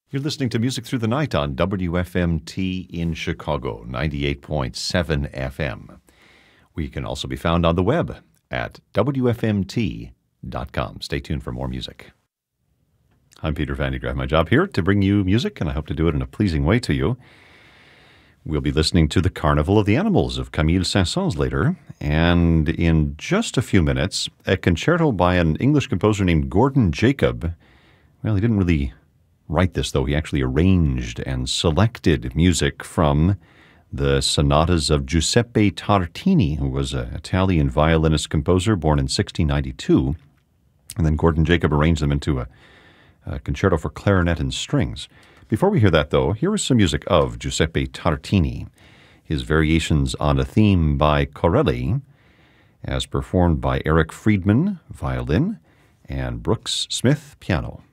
You're listening to Music Through the Night on WFMT in Chicago, 98.7 FM. We can also be found on the web at WFMT.com. Stay tuned for more music. I'm Peter Van de Graaff. My job here to bring you music, and I hope to do it in a pleasing way to you. We'll be listening to The Carnival of the Animals of Camille Saint-Saëns later, and in just a few minutes, a concerto by an English composer named Gordon Jacob. Well, he didn't really write this, though. He actually arranged and selected music from the sonatas of Giuseppe Tartini, who was an Italian violinist composer born in 1692. And then Gordon Jacob arranged them into a concerto for clarinet and strings. Before we hear that, though, here is some music of Giuseppe Tartini, his variations on a theme by Corelli, as performed by Eric Friedman, violin, and Brooks Smith, piano.